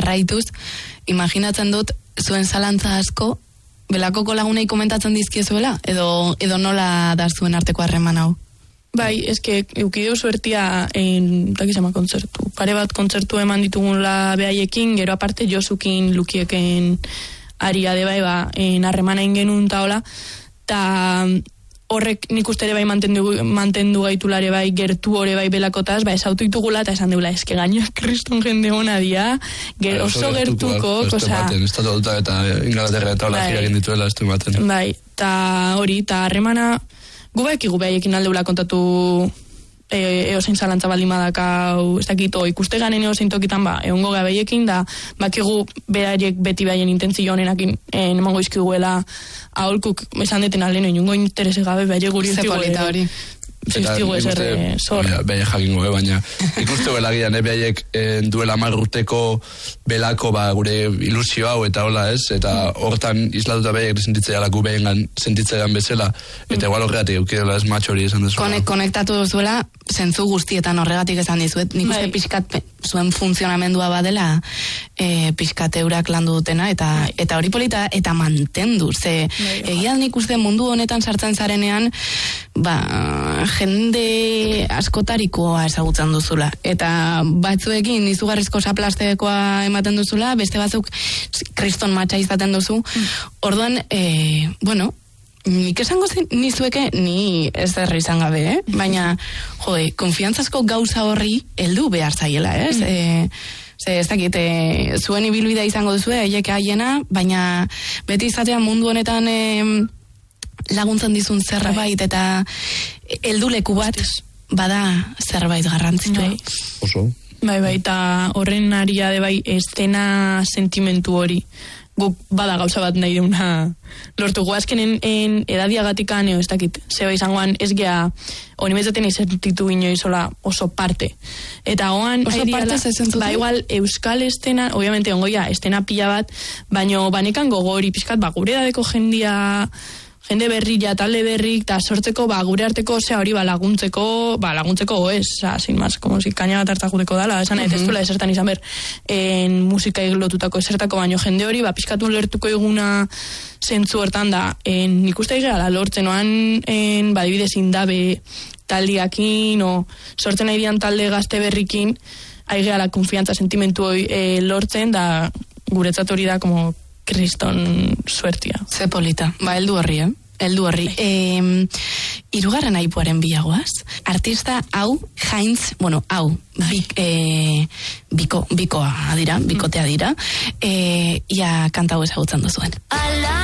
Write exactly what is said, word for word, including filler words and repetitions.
jarraituz, imaginatzen dut, zuen zalantza asko, belakoko lagunei komentatzen dizkiezuela, edo, edo nola da zuen arteko harreman hau? Bai, eske, eukideu suertia, en, takizema kontzertu, pare bat kontzertu eman ditugunla behaiekin, gero aparte Josukin, Lukieken, aria de bai, ba, en harremana ingenun taola, ta horrek nik uste ere bai mantendu, mantendu gaitulare bai gertu hore bai belakotaz, ba esautu ditugula eta esan deula, eske gaino kriston jende hona dia, ger, oso gertuko, kosa... Estatu alta eta Inglaterra eta hola gira egin dituela, estu ematen. Bai, eta hori, eta harremana, gu baiki gu behaiekin aldeula kontatu e, eozein zalantza baldin badakau, ez dakit, ikuste ganen eozein tokitan, ba, egongo gabeiekin, da, bakigu beraiek beti behaien intentzio honenakin emango izkiguela aholkuk esan deten aleno, inungo interese gabe behaiek guri zepolita hori. Zistigu ezer zor. Behaiek jakingo, baina ikuste bela gian, behaiek duela mar urteko belako ba, gure ilusio hau eta hola ez, eta hortan islatuta behaiek sentitzea gu behengan sentitzean bezala, eta igual horregatik eukidela ez matxo hori esan dezu. Konek, konektatu duzuela, zentzu guztietan horregatik esan dizuet, nik uste pixkat zuen funtzionamendua badela e, pixkat eurak landu dutena, eta, eta hori polita eta mantendu, ze egia nik uste mundu honetan sartzen zarenean, ba, jende askotarikoa ezagutzen duzula. Eta batzuekin izugarrizko saplastekoa ematen duzula, beste batzuk kriston matxa izaten duzu. Orduan, e, bueno, nik esango nizueke, ni ez derri izan gabe, eh? Baina, jode, konfiantzazko gauza horri heldu behar zaiela, ez? Mm. E, ze ez dakit, e, zuen ibilbidea izango duzu, eiek haiena, baina beti izatea mundu honetan... E, laguntzen dizun zerbait eta helduleku bat bada zerbait garrantzitsua. Oso. Bai, bai, eta horren aria de bai estena sentimentu hori. Guk bada gauza bat nahi deuna lortu guazkenen en edadiagatik aneo, ez dakit, zeba izangoan ez gea honi bezaten izentitu inoizola oso parte. Eta oan... Oso parte zezentutu? Ba, igual, euskal estena, obviamente ongoia, estena pila bat, baino banekan gogori, pizkat, ba, gure dadeko jendia... jende berri, ja, talde berrik, eta sortzeko, ba, gure arteko, zea hori, ba, laguntzeko, ba, laguntzeko, oez, oza, sin más, como si kaina bat hartzakuteko dala, esan, uh-huh. Ez duela esertan izan ber, en musika eglotutako esertako, baino jende hori, ba, pizkatu lertuko eguna zentzu hortan da, en, nik uste egala, lortzen oan, en, ba, dibidez indabe taldiakin, o, sortzen nahi dian talde gazte berrikin, aigeala konfiantza sentimentu hoi e, lortzen, da, guretzat hori da, como, kriston suertia. Ze polita. Ba, eldu horri, eh? Eldu horri. E, irugarren aipuaren biagoaz. Artista hau, Heinz, bueno, hau, bik, e, biko, bikoa dira, bikotea dira, e, ia kanta hau ezagutzen duzuen. Ala